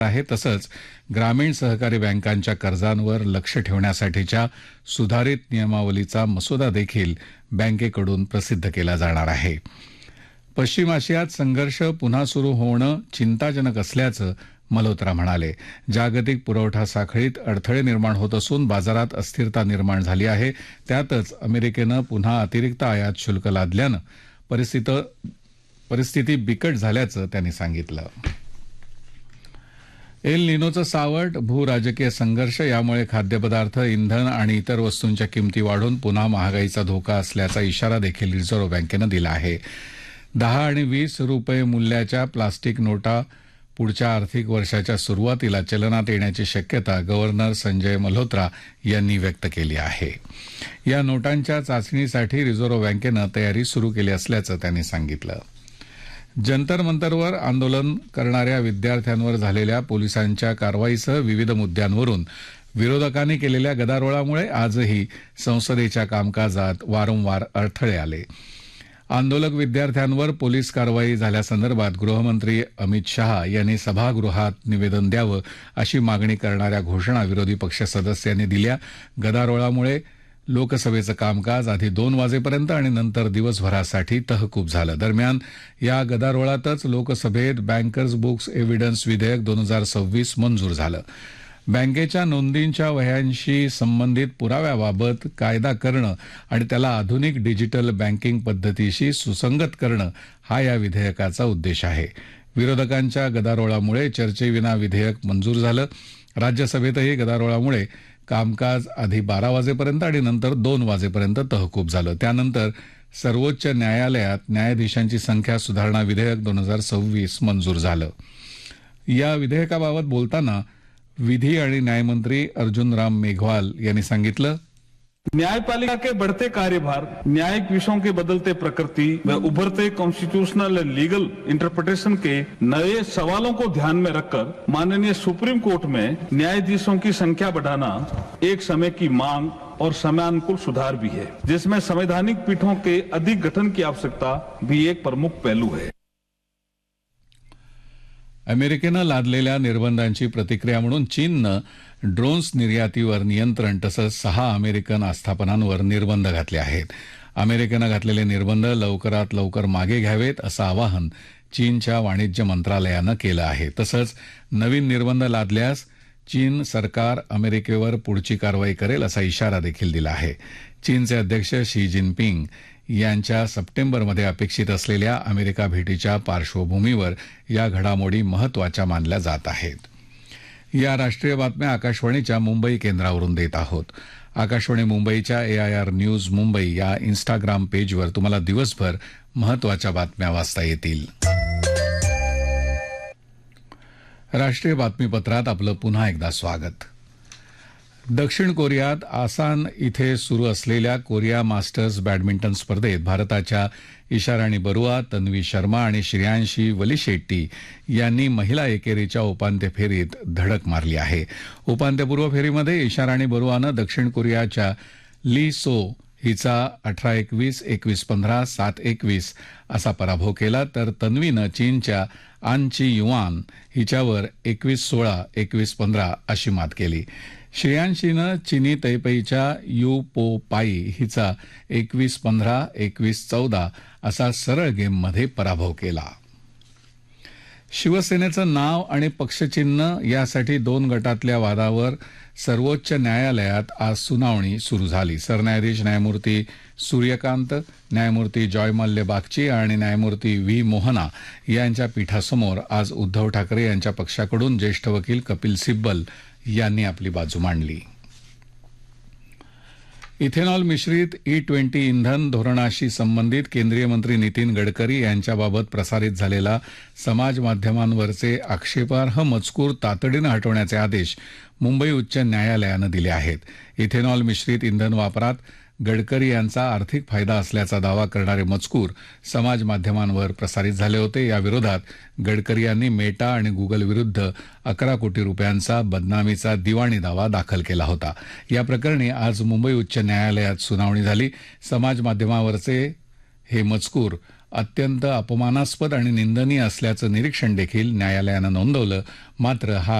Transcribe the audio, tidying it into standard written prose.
आहे. तसंच ग्रामीण सहकारी बँकांच्या कर्जांवर लक्ष ठेवण्यासाठीच्या सुधारित नियमावलीचा मसुदा देखील बँकेकडून प्रसिद्ध केला जाणार आहे. पश्चिम आशियात संघर्ष पुन्हा सुरू होणं चिंताजनक असल्याचं मल्होत्रा म्हणाले. जागतिक पुरवठा साखळीत अडथळे निर्माण होत असून बाजारात अस्थिरता निर्माण झाली आहे. त्यातच अमेरिकेनं पुन्हा अतिरिक्त आयात शुल्क लादल्यानं परिस्थिती बिकट झाल्याचं त्यांनी सांगितलं. एल निनोचं सावट, भूराजकीय संघर्ष यामुळे खाद्यपदार्थ, इंधन आणि इतर वस्तूंच्या किमती वाढून पुन्हा महागाईचा धोका असल्याचा इशारा देखील रिझर्व्ह बँकेनं दिला आहे. 10 आणि 20 रुपये मूल्याच्या प्लास्टिक नोटा पुढच्या आर्थिक वर्षाच्या सुरुवातीला चलनात येण्याची शक्यता गव्हर्नर संजय मल्होत्रा यांनी व्यक्त केली आहे. या नोटांच्या चाचणीसाठी रिझर्व्ह बँकेनं तयारी सुरू केली असल्याचं त्यांनी सांगितलं. जंतर मंतरवर आंदोलन करणाऱ्या विद्यार्थ्यांवर झालेल्या पोलिसांच्या कारवाईसह विविध मुद्द्यांवरून विरोधकांनी केलेल्या गदारोळामुळे आजही संसदेच्या कामकाजात वारंवार अडथळे आले. आंदोलक विद्यार्थ्यांवर पोलीस कारवाई झाल्यासंदर्भात गृहमंत्री अमित शहा यांनी सभागृहात निवेदन द्यावं अशी मागणी करणाऱ्या घोषणा विरोधी पक्ष सदस्यांनी दिल्या. गदारोळामुळे लोकसभेचं कामकाज आधी 2 वाजेपर्यंत आणि नंतर दिवसभरासाठी तहकूब झालं. दरम्यान या गदारोळातच लोकसभेत बँकर्स बुक्स एव्हिडन्स विधेयक 2026 मंजूर झालं. बँकेच्या नोंदींच्या वह्यांशी संबंधित पुराव्याबाबत कायदा करणं आणि त्याला आधुनिक डिजिटल बँकिंग पद्धतीशी सुसंगत करणं हा या विधेयकाचा उद्देश आहे. विरोधकांच्या गदारोळामुळे चर्चेविना विधेयक मंजूर झालं. राज्यसभेतही गदारोळामुळे कामकाज आधी 12 वाजेपर्यंत आणि नंतर 2 वाजेपर्यंत तहकूब झालं. त्यानंतर सर्वोच्च न्यायालयात न्यायाधीशांची संख्या सुधारणा विधेयक 2026 मंजूर झालं. या विधेयकाबाबत बोलताना विधी आणि न्यायमंत्री अर्जुन राम मेघवाल यांनी सांगितलं, न्यायपालिका के बढ़ते कार्यभार, न्यायिक विषयों की बदलते प्रकृति व उभरते कॉन्स्टिट्यूशनल एंड लीगल इंटरप्रिटेशन के नए सवालों को ध्यान में रखकर माननीय सुप्रीम कोर्ट में न्यायाधीशों की संख्या बढ़ाना एक समय की मांग और समयानुकूल सुधार भी है, जिसमें संवैधानिक पीठों के अधिक गठन की आवश्यकता भी एक प्रमुख पहलू है. अमेरिकेनं लादलेल्या निर्बंधांची प्रतिक्रिया म्हणून चीननं ड्रोन्स निर्यातीवर नियंत्रण तसंच 6 अमेरिकन आस्थापनांवर निर्बंध घातले आहेत. अमेरिकेनं घातलेले निर्बंध लवकरात लवकर मागे घ्यावेत असं आवाहन चीनच्या वाणिज्य मंत्रालयानं केलं आहे. तसंच नवीन निर्बंध लादल्यास चीन सरकार अमेरिकेवर पुढची कारवाई करेल असा इशारा देखील दिला आहे. चीनचे अध्यक्ष शी जिनपिंग यांच्या सप्टेंबरमध्ये अपेक्षित असलेल्या अमेरिका भेटीच्या पार्श्वभूमीवर या घडामोडी महत्वाच्या मानल्या जात आहेत. या राष्ट्रीय बातम्या आकाशवाणीच्या मुंबई केंद्रावरून देत आहोत. आकाशवाणी मुंबईच्या AIR न्यूज मुंबई या इन्स्टाग्राम पेजवर तुम्हाला दिवसभर महत्वाच्या बातम्या वाचता येतील. राष्ट्रीय बातमीपत्रात आपलं पुन्हा एकदा स्वागत. दक्षिण कोरियात आसान इथे सुरू असलेल्या कोरिया मास्टर्स बॅडमिंटन स्पर्धेत भारताच्या इशाराणी बरुआ, तन्वी शर्मा आणि श्रेयांशी वलिशेट्टी यांनी महिला एकेरीच्या उपांत्य फेरीत धडक मारली आहे. उपांत्यपूर्व फेरीमध्ये इशाराणी बरुआनं दक्षिण कोरियाच्या ली सो हिचा 18-21, 21-15, 7-21 असा पराभव केला, तर तन्वीनं चीनच्या आन ची युआन हिच्यावर 21-16, 21-15 अशी मात केली. श्रेयांशीनं चिनी तैपेईच्या यू पो पाई हिचा 21-15, 21-14 असा सरळ गेममध्ये पराभव केला. शिवसेनेचं नाव आणि पक्षचिन्ह यासाठी 2 गटातल्या वादावर सर्वोच्च न्यायालयात आज सुनावणी सुरू झाली. सरन्यायाधीश न्यायमूर्ती सूर्यकांत, न्यायमूर्ती जॉयमल्य बागची आणि न्यायमूर्ती व्ही मोहना यांच्या पीठासमोर आज उद्धव ठाकरे यांच्या पक्षाकडून ज्येष्ठ वकील कपिल सिब्बल यांनी आपली बाजू मांडली. इथेनॉल मिश्रित E20 इंधन धोरणाशी संबंधित केंद्रीय मंत्री नितीन गडकरी यांच्याबाबत प्रसारित झालेला समाज माध्यमांवरचे आक्षेपार्ह मजकूर तातडीनं हटवण्याचे आदेश मुंबई उच्च न्यायालयानं दिले आहेत. इथेनॉल मिश्रित इंधन वापरात गडकरी यांचा आर्थिक फायदा असल्याचा दावा करणारे मजकूर समाज माध्यमांवर प्रसारित झाले होते. याविरोधात गडकरी यांनी मेटा आणि गुगल विरुद्ध 11 कोटी रुपयांचा बदनामीचा दिवाणी दावा दाखल केला होता. या प्रकरणी आज मुंबई उच्च न्यायालयात सुनावणी झाली. समाज माध्यमावरचे हे मजकूर अत्यंत अपमानास्पद आणि निंदनीय असल्याचं निरीक्षण देखील न्यायालयानं नोंदवलं. मात्र हा